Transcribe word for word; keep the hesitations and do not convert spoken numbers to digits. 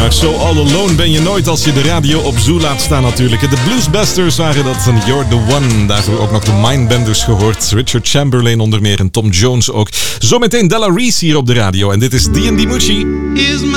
Maar zo all alone ben je nooit als je de radio op Zoo laat staan natuurlijk. De Bluesbusters waren dat en You're the One. Daarvoor ook nog de Mindbenders gehoord. Richard Chamberlain onder meer en Tom Jones ook. Zometeen Della Reese hier op de radio. En dit is D and D Mucci.